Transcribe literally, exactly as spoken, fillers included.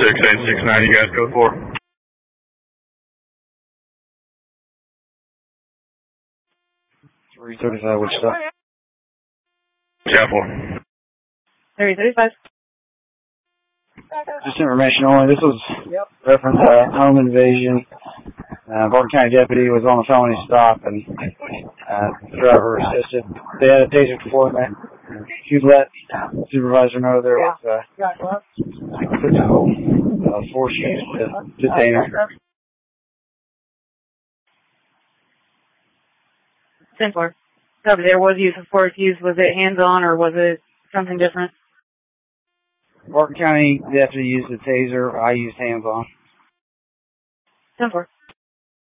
six eight six nine, you guys go for? three thirty-five, Wichita. Yeah, for. three thirty-five. Just information only. This was yep. reference uh, home invasion. Uh, Barton County deputy was on the phone. He stopped and uh, driver assisted. They had a taser deployment. He let the supervisor know there was uh, physical uh, force used to detain her. ten four. So there was use of force used. Was it hands-on or was it something different? Barton County deputy used a taser. I used hands-on. ten four.